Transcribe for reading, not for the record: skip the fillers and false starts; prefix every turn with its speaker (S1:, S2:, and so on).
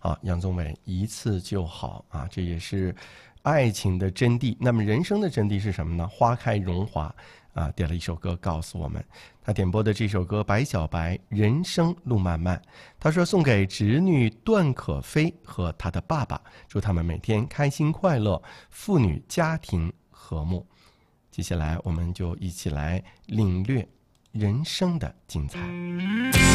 S1: 啊，杨宗纬一次就好啊，这也是爱情的真谛。那么人生的真谛是什么呢？花开荣华啊，点了一首歌告诉我们。他点播的这首歌白小白《人生路漫漫》，他说送给侄女段可飞和他的爸爸，祝他们每天开心快乐，父女家庭和睦。接下来我们就一起来领略人生的精彩。